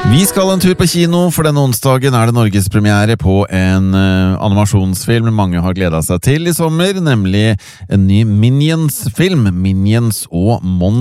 Vi skal en tur på kino, for denne onsdagen det Norges premiere på en animasjonsfilm mange har gledet seg til i sommer, nemlig en ny Minions-film, Minions og Mon